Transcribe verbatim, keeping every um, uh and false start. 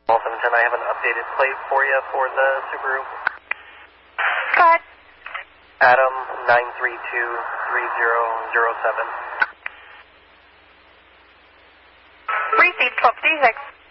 All seven ten, I have an updated plate for you for the Subaru. Go ahead. Adam nine three two three zero zero seven. Received twelve fifty-six.